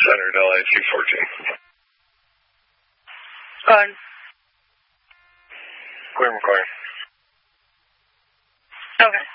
Centered LA 214. Go ahead. Clear McCoy. Okay.